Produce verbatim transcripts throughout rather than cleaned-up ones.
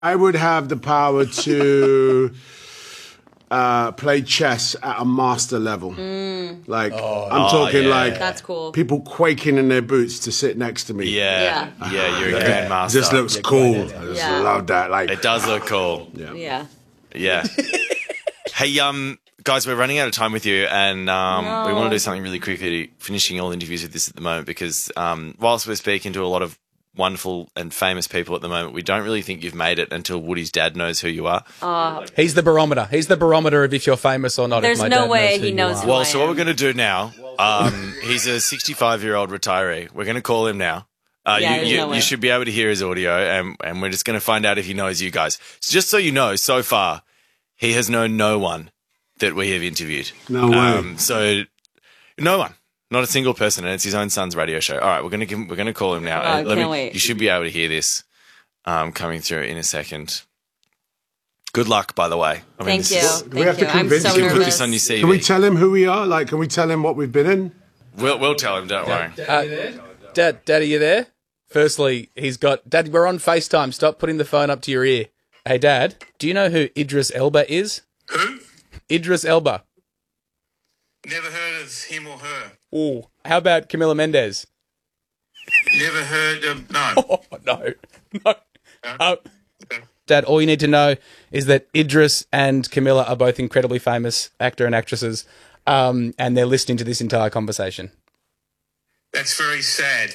I would have the power to uh, play chess at a master level. Mm. Like, oh, I'm oh, talking yeah. like That's cool. people quaking in their boots to sit next to me. Yeah. Yeah, yeah you're a yeah. grandmaster. Just looks yeah, cool. I just yeah. love that. Like, it does look cool. Yeah. Yeah. Yeah. Hey, um, guys, we're running out of time with you, and um, no. we want to do something really quickly, finishing all interviews with this at the moment, because um, whilst we're speaking to a lot of wonderful and famous people at the moment, we don't really think you've made it until Woody's dad knows who you are. Uh, He's the barometer. He's the barometer of if you're famous or not. There's if my no dad way knows who he you knows are. who Well, I so what am. we're going to do now, um, he's a sixty-five-year-old retiree. We're going to call him now. Uh, Yeah, you there's you, no way. you should be able to hear his audio, and, and we're just going to find out if he knows you guys. So just so you know, so far, he has known no one that we have interviewed. No way. Um, so no one. Not a single person, and it's his own son's radio show. All right, we're gonna give him, we're gonna call him now. Oh, Uh, let can't me, wait. You should be able to hear this um, coming through in a second. Good luck, by the way. I mean, Thank this you. is- Thank we have to you. I'm convince so him? you can put nervous. this on your C V. can we tell him who we are? Like, can we tell him what we've been in? we'll, we'll tell him. Don't worry. Uh, Dad, Dad, are you there? Firstly, he's got... Dad, we're on FaceTime. Stop putting the phone up to your ear. Hey, Dad, do you know who Idris Elba is? Who? Idris Elba. Never heard of him or her. Ooh. How about Camila Mendes? Never heard of, no. Oh, no. No. Uh, Dad, all you need to know is that Idris and Camilla are both incredibly famous actor and actresses, um, and they're listening to this entire conversation. That's very sad.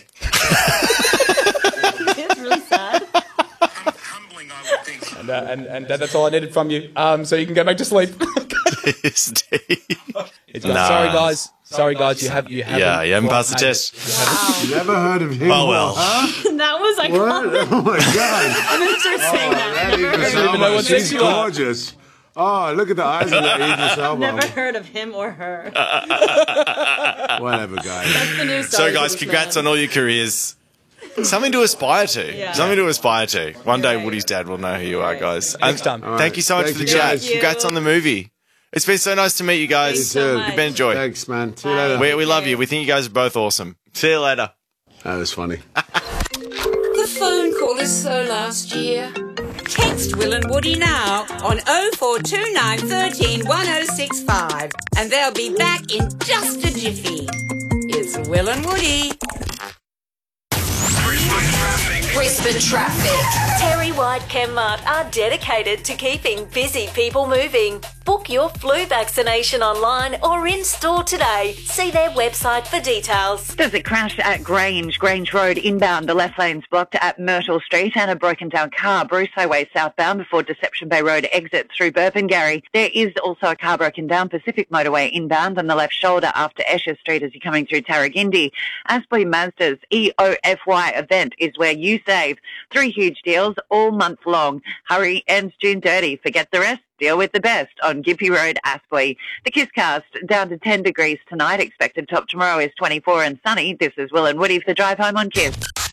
It's really sad. Hum- humbling, I would think. And, uh, and, and Dad, that's all I needed from you, um, so you can go back to sleep. Steve. It's Nah. Sorry, guys. Sorry, guys. You have you haven't. Yeah, you haven't quite passed the made test. it. Never heard of him. Oh, well. Huh? That was like, What? Oh my God. I'm going to start saying that. That Never Idris heard, even know what Elba, sex she's you are. gorgeous. Oh, look at the eyes of that Idris Elba. never heard of him or her. Whatever, guys. That's the news. So, guys, congrats on all your careers. Something to aspire to. Yeah. Something to aspire to. One day, Right. Woody's dad will know who you are, Right. guys. Next Um, time. Thank you so much Thank for the you, chat. guys. Thank you. Congrats on the movie. It's been so nice to meet you guys. Thanks so too. much. You've been enjoying. Thanks, man. See you Bye. later. We, we love you. We think you guys are both awesome. See you later. That was funny. The phone call is so last year. Text Will and Woody now on oh four two nine, one three, one oh six five and they'll be back in just a jiffy. It's Will and Woody. Brisbane Traffic. Terry White Chemmart are dedicated to keeping busy people moving. Book your flu vaccination online or in store today. See their website for details. There's a crash at Grange, Grange Road inbound. The left lane's blocked at Myrtle Street and a broken down car, Bruce Highway southbound before Deception Bay Road exits through Burpengary. There is also a car broken down Pacific Motorway inbound on the left shoulder after Esher Street as you're coming through Tarragindi. Aspley Mazda's E O F Y event is where you save. Three huge deals all month long. Hurry, ends June thirtieth. Forget the rest. Deal with the best on Gympie Road, Aspley. The Kisscast down to ten degrees tonight. Expected top tomorrow is twenty-four and sunny. This is Will and Woody for the drive home on Kiss.